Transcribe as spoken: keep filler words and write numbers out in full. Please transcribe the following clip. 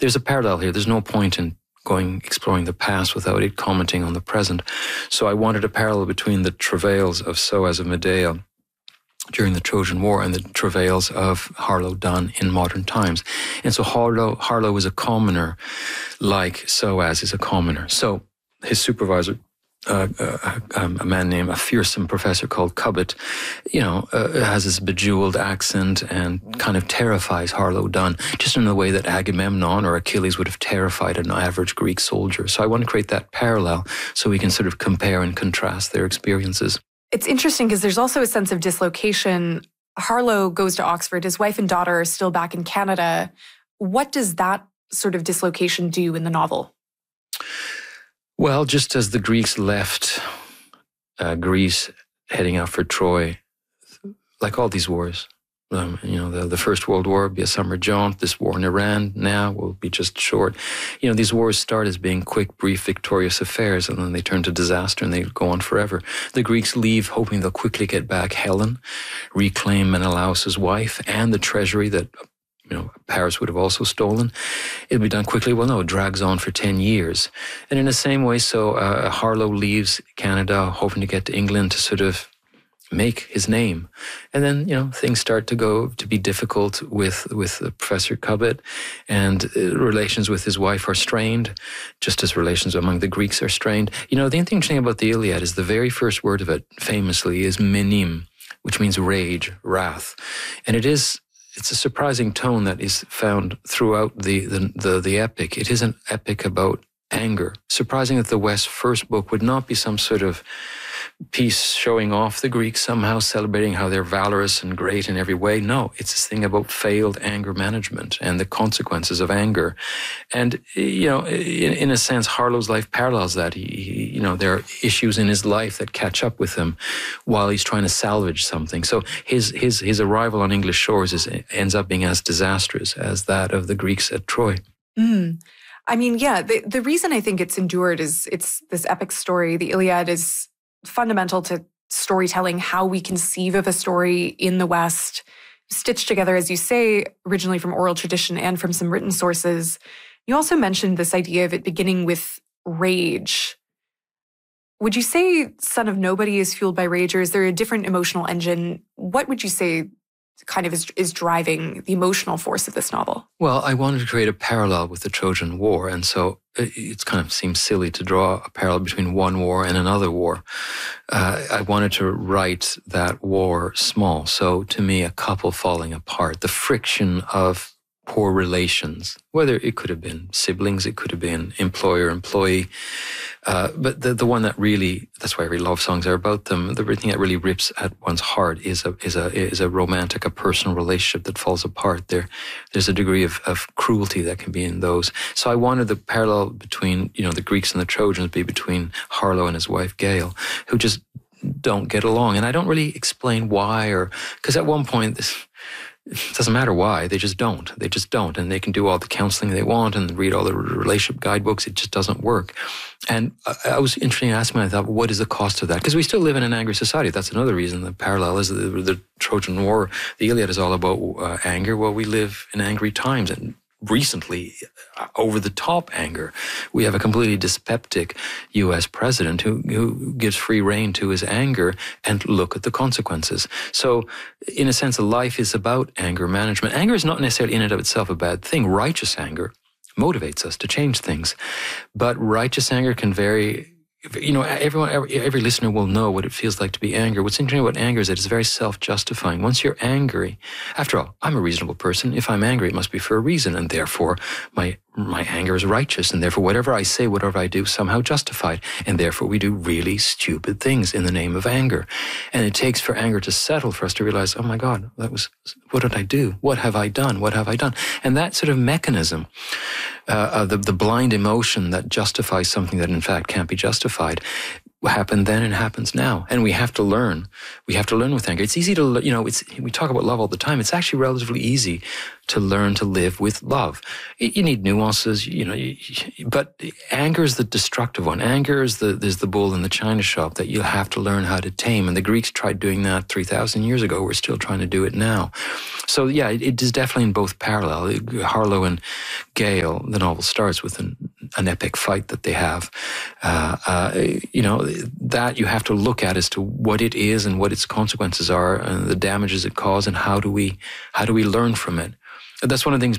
there's a parallel here. There's no point in going exploring the past without it commenting on the present. So I wanted a parallel between the travails of SOAS of Medea during the Trojan War and the travails of Harlow Dunn in modern times. And so Harlow, Harlow is a commoner like SOAS is a commoner. So his supervisor, Uh, uh, um, a man named, a fearsome professor called Cubbett, you know, uh, has this bejeweled accent and kind of terrifies Harlow Dunn, just in the way that Agamemnon or Achilles would have terrified an average Greek soldier. So I want to create that parallel so we can sort of compare and contrast their experiences. It's interesting because there's also a sense of dislocation. Harlow goes to Oxford. His wife and daughter are still back in Canada. What does that sort of dislocation do in the novel? Well, just as the Greeks left uh, Greece heading out for Troy, like all these wars, um, you know, the, the First World War will be a summer jaunt. This war in Iran now will be just short. You know, these wars start as being quick, brief, victorious affairs, and then they turn to disaster and they go on forever. The Greeks leave hoping they'll quickly get back Helen, reclaim Menelaus' wife, and the treasury that you know, Paris would have also stolen. It'll be done quickly. Well, no, it drags on for ten years. And in the same way, so uh, Harlow leaves Canada hoping to get to England to sort of make his name. And then, you know, things start to go to be difficult with, with uh, Professor Cubbett, and uh, relations with his wife are strained, just as relations among the Greeks are strained. You know, the interesting thing about the Iliad is the very first word of it, famously, is menim, which means rage, wrath. And it is It's a surprising tone that is found throughout the, the, the, the epic. It is an epic about anger. Surprising that the West's first book would not be some sort of piece showing off the Greeks, somehow celebrating how they're valorous and great in every way. No, it's this thing about failed anger management and the consequences of anger. And, you know, in, in a sense, Harlow's life parallels that. He, he, you know, there are issues in his life that catch up with him while he's trying to salvage something. So his his his arrival on English shores is, ends up being as disastrous as that of the Greeks at Troy. Mm. I mean, yeah, the, the reason I think it's endured is it's this epic story. The Iliad is fundamental to storytelling, how we conceive of a story in the West, stitched together, as you say, originally from oral tradition and from some written sources. You also mentioned this idea of it beginning with rage. Would you say Son of Nobody is fueled by rage, or is there a different emotional engine? What would you say kind of is, is driving the emotional force of this novel? Well, I wanted to create a parallel with the Trojan War, and so it, it kind of seems silly to draw a parallel between one war and another war. Uh, I wanted to write that war small, so to me, a couple falling apart, the friction of poor relations, whether it could have been siblings, it could have been employer-employee, uh, but the the one that really, that's why every love songs are about them, the thing that really rips at one's heart is a is a is a romantic, a personal relationship that falls apart. There, there's a degree of, of cruelty that can be in those. So I wanted the parallel between, you know, the Greeks and the Trojans be between Harlow and his wife Gail, who just don't get along. And I don't really explain why, or, because at one point this, it doesn't matter why, they just don't. They just don't. And they can do all the counseling they want and read all the relationship guidebooks. It just doesn't work. And I, I was interested in asking, I thought, what is the cost of that? Because we still live in an angry society. That's another reason the parallel is the, the Trojan War. The Iliad is all about uh, anger. Well, we live in angry times, and recently, over-the-top anger. We have a completely dyspeptic U S president who, who gives free rein to his anger, and look at the consequences. So, in a sense, life is about anger management. Anger is not necessarily in and of itself a bad thing. Righteous anger motivates us to change things. But righteous anger can vary. You know, everyone, every, every listener will know what it feels like to be angry. What's interesting about anger is that it's very self-justifying. Once you're angry, after all, I'm a reasonable person. If I'm angry, it must be for a reason, and therefore my my anger is righteous, and therefore whatever I say, whatever I do, somehow justified, and therefore we do really stupid things in the name of anger. And it takes for anger to settle for us to realize, oh my God, that was, what did I do? What have I done? What have I done? And that sort of mechanism, uh, uh, the, the blind emotion that justifies something that in fact can't be justified, happened then and happens now. And we have to learn. We have to learn with anger. It's easy to, you know, it's, we talk about love all the time. It's actually relatively easy to learn to live with love. You need nuances, you know, but anger is the destructive one. Anger is the, there's the bull in the china shop that you have to learn how to tame. And the Greeks tried doing that three thousand years ago. We're still trying to do it now. So yeah, it, it is definitely in both parallel. Harlow and Gale, the novel starts with an, an epic fight that they have. Uh, uh, you know, that you have to look at as to what it is and what its consequences are and the damages it causes and how do we, how do we learn from it. That's one of the things